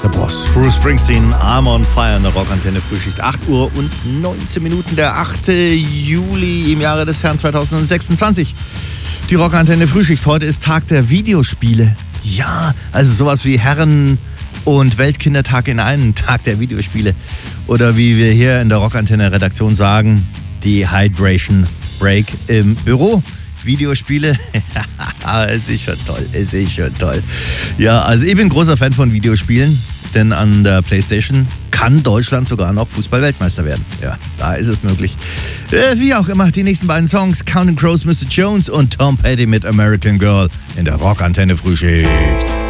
Der Boss, Bruce Springsteen, I'm on Fire in der Rockantenne Frühschicht. 8 Uhr und 19 Minuten, der 8. Juli im Jahre des Herrn 2026. Die Rockantenne Frühschicht. Heute ist Tag der Videospiele. Ja, also sowas wie Herren- und Weltkindertag in einem Tag der Videospiele. Oder wie wir hier in der Rockantenne-Redaktion sagen, die Hydration Break im Büro. Videospiele, es ist schon toll. Ja, also ich bin großer Fan von Videospielen, denn an der PlayStation kann Deutschland sogar noch Fußball-Weltmeister werden. Ja, da ist es möglich. Wie auch immer, die nächsten beiden Songs, Counting Crows, Mr. Jones und Tom Petty mit American Girl in der Rockantenne Frühschicht.